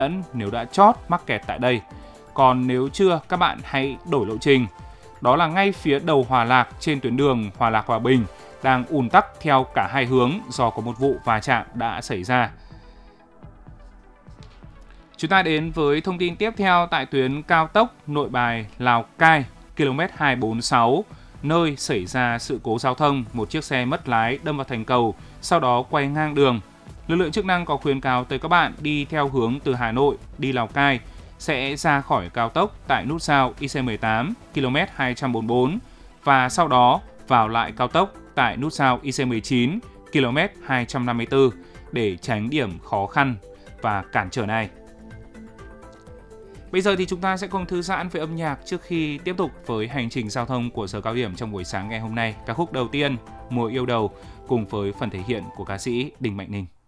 nếu đã chót mắc kẹt tại đây. Còn nếu chưa, các bạn hãy đổi lộ trình. Đó là ngay phía đầu Hòa Lạc trên tuyến đường Hòa Lạc Hòa Bình đang ùn tắc theo cả hai hướng do có một vụ va chạm đã xảy ra. Chúng ta đến với thông tin tiếp theo tại tuyến cao tốc Nội Bài - Lào Cai, km 246, nơi xảy ra sự cố giao thông, một chiếc xe mất lái đâm vào thành cầu, sau đó quay ngang đường. Lực lượng chức năng có khuyến cáo tới các bạn đi theo hướng từ Hà Nội đi Lào Cai sẽ ra khỏi cao tốc tại nút giao IC18 km 244 và sau đó vào lại cao tốc tại nút giao IC19 km 254 để tránh điểm khó khăn và cản trở này. Bây giờ thì chúng ta sẽ cùng thư giãn với âm nhạc trước khi tiếp tục với hành trình giao thông của giờ cao điểm trong buổi sáng ngày hôm nay. Ca khúc đầu tiên, Mùa Yêu Đầu, cùng với phần thể hiện của ca sĩ Đinh Mạnh Ninh.